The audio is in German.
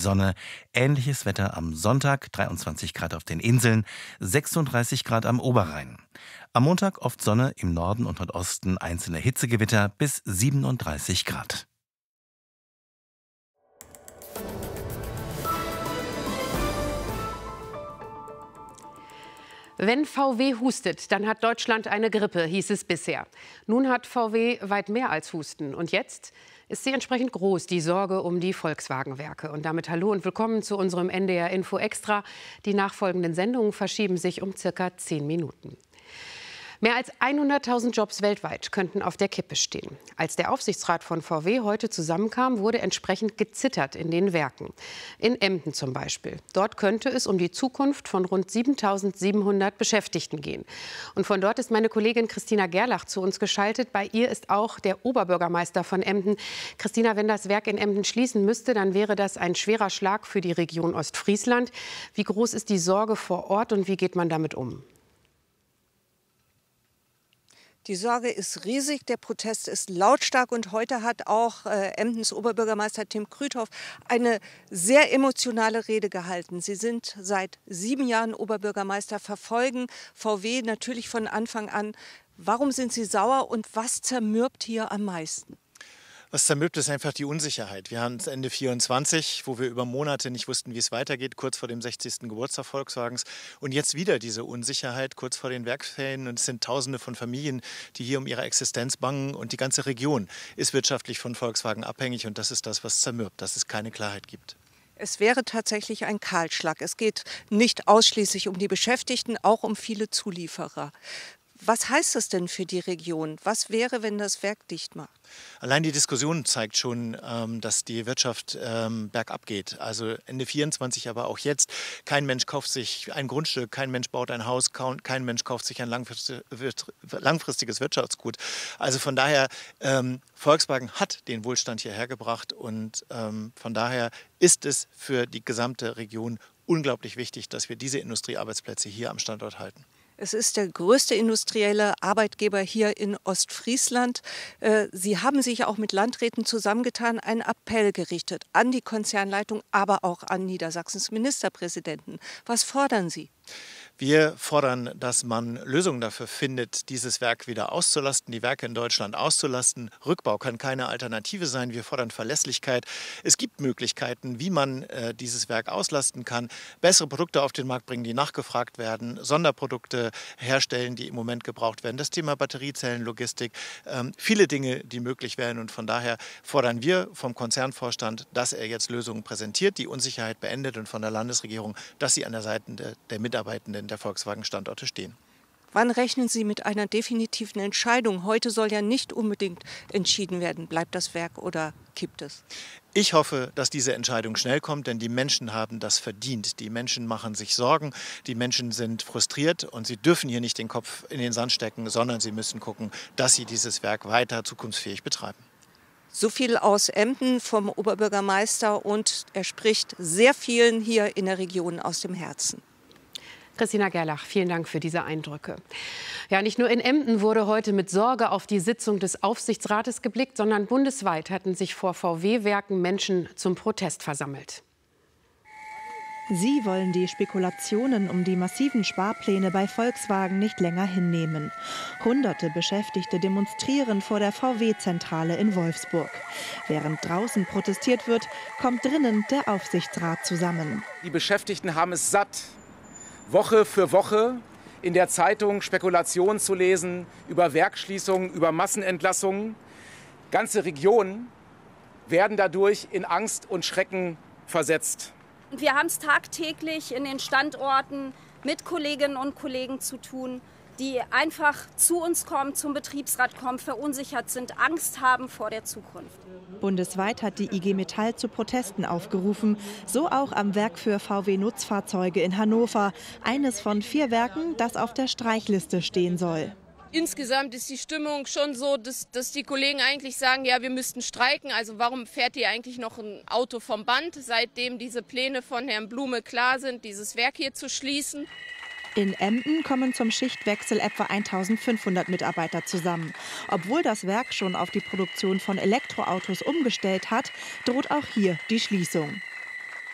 Sonne. Ähnliches Wetter am Sonntag, 23 Grad auf den Inseln, 36 Grad am Oberrhein. Am Montag oft Sonne, im Norden und Nordosten einzelne Hitzegewitter bis 37 Grad. Wenn VW hustet, dann hat Deutschland eine Grippe, hieß es bisher. Nun hat VW weit mehr als Husten. Und jetzt ist sie entsprechend groß, die Sorge um die Volkswagen-Werke. Und damit hallo und willkommen zu unserem NDR Info Extra. Die nachfolgenden Sendungen verschieben sich um circa 10 Minuten. Mehr als 100.000 Jobs weltweit könnten auf der Kippe stehen. Als der Aufsichtsrat von VW heute zusammenkam, wurde entsprechend gezittert in den Werken. In Emden zum Beispiel. Dort könnte es um die Zukunft von rund 7.700 Beschäftigten gehen. Und von dort ist meine Kollegin Christina Gerlach zu uns geschaltet. Bei ihr ist auch der Oberbürgermeister von Emden. Christina, wenn das Werk in Emden schließen müsste, dann wäre das ein schwerer Schlag für die Region Ostfriesland. Wie groß ist die Sorge vor Ort und wie geht man damit um? Die Sorge ist riesig, der Protest ist lautstark und heute hat auch Emdens Oberbürgermeister Tim Krüthoff eine sehr emotionale Rede gehalten. Sie sind seit 7 Jahren Oberbürgermeister, verfolgen VW natürlich von Anfang an. Warum sind Sie sauer und was zermürbt hier am meisten? Was zermürbt, ist einfach die Unsicherheit. Wir haben Ende 24, wo wir über Monate nicht wussten, wie es weitergeht, kurz vor dem 60. Geburtstag Volkswagens. Und jetzt wieder diese Unsicherheit kurz vor den Werksferien. Und es sind Tausende von Familien, die hier um ihre Existenz bangen. Und die ganze Region ist wirtschaftlich von Volkswagen abhängig. Und das ist das, was zermürbt, dass es keine Klarheit gibt. Es wäre tatsächlich ein Kahlschlag. Es geht nicht ausschließlich um die Beschäftigten, auch um viele Zulieferer. Was heißt das denn für die Region? Was wäre, wenn das Werk dicht macht? Allein die Diskussion zeigt schon, dass die Wirtschaft bergab geht. Also Ende 24, aber auch jetzt. Kein Mensch kauft sich ein Grundstück, kein Mensch baut ein Haus, kein Mensch kauft sich ein langfristiges Wirtschaftsgut. Also von daher, Volkswagen hat den Wohlstand hierher gebracht und von daher ist es für die gesamte Region unglaublich wichtig, dass wir diese Industriearbeitsplätze hier am Standort halten. Es ist der größte industrielle Arbeitgeber hier in Ostfriesland. Sie haben sich auch mit Landräten zusammengetan, einen Appell gerichtet an die Konzernleitung, aber auch an Niedersachsens Ministerpräsidenten. Was fordern Sie? Wir fordern, dass man Lösungen dafür findet, dieses Werk wieder auszulasten, die Werke in Deutschland auszulasten. Rückbau kann keine Alternative sein. Wir fordern Verlässlichkeit. Es gibt Möglichkeiten, wie man dieses Werk auslasten kann. Bessere Produkte auf den Markt bringen, die nachgefragt werden. Sonderprodukte herstellen, die im Moment gebraucht werden. Das Thema Batteriezellenlogistik. Viele Dinge, die möglich wären. Und von daher fordern wir vom Konzernvorstand, dass er jetzt Lösungen präsentiert, die Unsicherheit beendet und von der Landesregierung, dass sie an der Seite der Mitarbeitenden der Volkswagen-Standorte stehen. Wann rechnen Sie mit einer definitiven Entscheidung? Heute soll ja nicht unbedingt entschieden werden, bleibt das Werk oder kippt es? Ich hoffe, dass diese Entscheidung schnell kommt, denn die Menschen haben das verdient. Die Menschen machen sich Sorgen, die Menschen sind frustriert und sie dürfen hier nicht den Kopf in den Sand stecken, sondern sie müssen gucken, dass sie dieses Werk weiter zukunftsfähig betreiben. So viel aus Emden vom Oberbürgermeister und er spricht sehr vielen hier in der Region aus dem Herzen. Christina Gerlach, vielen Dank für diese Eindrücke. Ja, nicht nur in Emden wurde heute mit Sorge auf die Sitzung des Aufsichtsrates geblickt, sondern bundesweit hatten sich vor VW-Werken Menschen zum Protest versammelt. Sie wollen die Spekulationen um die massiven Sparpläne bei Volkswagen nicht länger hinnehmen. Hunderte Beschäftigte demonstrieren vor der VW-Zentrale in Wolfsburg. Während draußen protestiert wird, kommt drinnen der Aufsichtsrat zusammen. Die Beschäftigten haben es satt, Woche für Woche in der Zeitung Spekulationen zu lesen über Werksschließungen, über Massenentlassungen. Ganze Regionen werden dadurch in Angst und Schrecken versetzt. Wir haben es tagtäglich in den Standorten mit Kolleginnen und Kollegen zu tun, die einfach zu uns kommen, zum Betriebsrat kommen, verunsichert sind, Angst haben vor der Zukunft. Bundesweit hat die IG Metall zu Protesten aufgerufen, so auch am Werk für VW-Nutzfahrzeuge in Hannover, eines von 4 Werken, das auf der Streichliste stehen soll. Insgesamt ist die Stimmung schon so, dass die Kollegen eigentlich sagen, ja, wir müssten streiken. Also warum fährt hier eigentlich noch ein Auto vom Band, seitdem diese Pläne von Herrn Blume klar sind, dieses Werk hier zu schließen? In Emden kommen zum Schichtwechsel etwa 1.500 Mitarbeiter zusammen. Obwohl das Werk schon auf die Produktion von Elektroautos umgestellt hat, droht auch hier die Schließung.